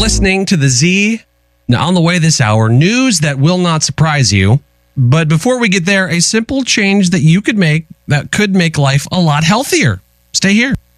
listening to The Z. Now, on the way this hour, news that will not surprise you. But before we get there, a simple change that you could make that could make life a lot healthier. Stay here.